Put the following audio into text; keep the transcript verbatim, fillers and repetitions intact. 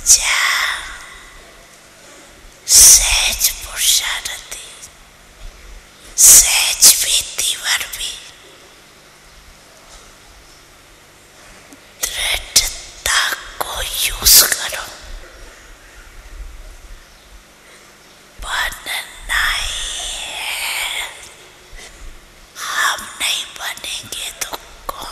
जा सहज पुरुषार्थी सहज भी तीवर भी दृढ़ता को यूज करो। बनना ही है, हम नहीं बनेंगे तो